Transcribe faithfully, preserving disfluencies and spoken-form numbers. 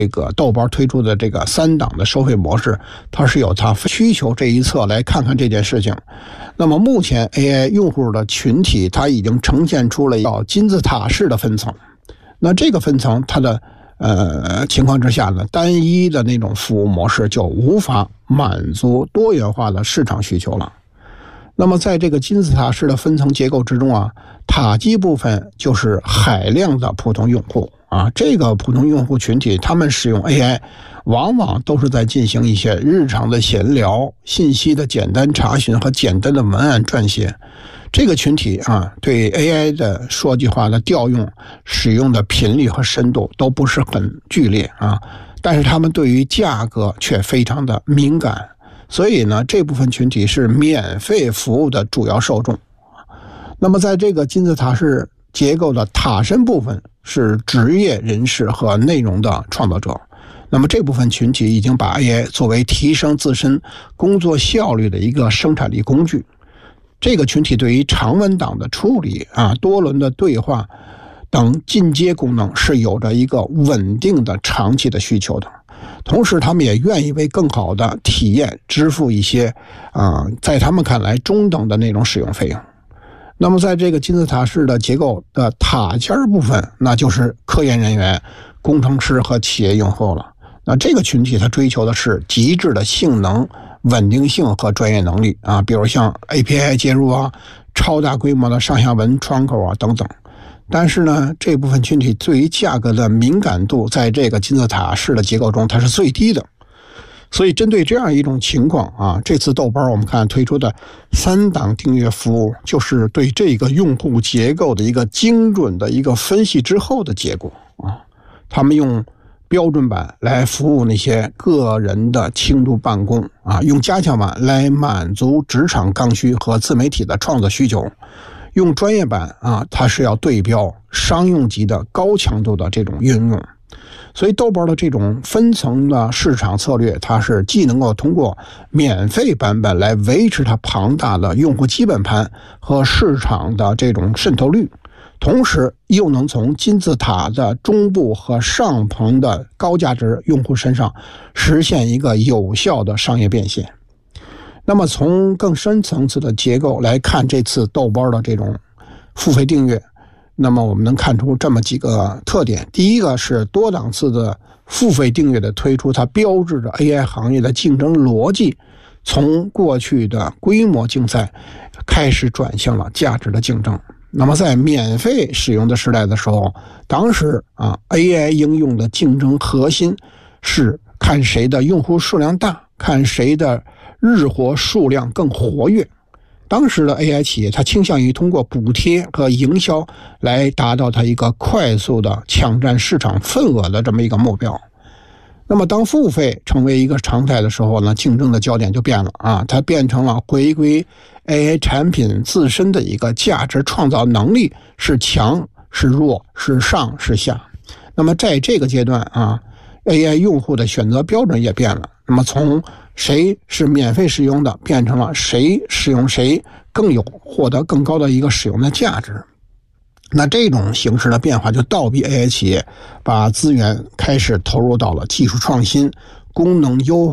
这个豆包推出的这个三档的收费模式，它是有它需求这一侧来看看这件事情。那么目前 A I 用户的群体，它已经呈现出了要金字塔式的分层。那这个分层它的呃情况之下呢，单一的那种服务模式就无法满足多元化的市场需求了。那么在这个金字塔式的分层结构之中啊，塔基部分就是海量的普通用户啊，这个普通用户群体，他们使用 A I 往往都是在进行一些日常的闲聊、信息的简单查询和简单的文案撰写。这个群体啊，对 A I 的说句话的调用、使用的频率和深度都不是很剧烈啊，但是他们对于价格却非常的敏感。所以呢，这部分群体是免费服务的主要受众。那么在这个金字塔式结构的塔身部分是职业人士和内容的创作者。那么这部分群体已经把 A I 作为提升自身工作效率的一个生产力工具。这个群体对于长文档的处理啊、多轮的对话等进阶功能是有着一个稳定的长期的需求的。同时他们也愿意为更好的体验支付一些啊、呃，在他们看来中等的那种使用费用。那么在这个金字塔式的结构的塔尖部分，那就是科研人员、工程师和企业用户了。那这个群体他追求的是极致的性能、稳定性和专业能力啊，比如像 A P I 接入啊、超大规模的上下文窗口啊等等。但是呢，这部分群体对于价格的敏感度在这个金字塔式的结构中它是最低的。所以针对这样一种情况啊，这次豆包我们看推出的三档订阅服务，就是对这个用户结构的一个精准的一个分析之后的结果啊。他们用标准版来服务那些个人的轻度办公啊，用加强版来满足职场刚需和自媒体的创作需求。用专业版啊，它是要对标商用级的高强度的这种应用。所以豆包的这种分层的市场策略，它是既能够通过免费版本来维持它庞大的用户基本盘和市场的这种渗透率，同时又能从金字塔的中部和上层的高价值用户身上实现一个有效的商业变现。那么从更深层次的结构来看，这次豆包的这种付费订阅，那么我们能看出这么几个特点。第一个是多档次的付费订阅的推出，它标志着 A I 行业的竞争逻辑从过去的规模竞赛开始转向了价值的竞争。那么在免费使用的时代的时候，当时啊 A I 应用的竞争核心是看谁的用户数量大，看谁的日活数量更活跃。当时的 A I 企业它倾向于通过补贴和营销来达到它一个快速的抢占市场份额的这么一个目标。那么当付费成为一个常态的时候呢，竞争的焦点就变了啊，它变成了回归 A I 产品自身的一个价值创造能力是强是弱是上是下。那么在这个阶段啊 A I 用户的选择标准也变了，那么从谁是免费使用的变成了谁使用谁更有获得更高的一个使用的价值。那这种形式的变化就倒逼 A I 企业把资源开始投入到了技术创新、功能优化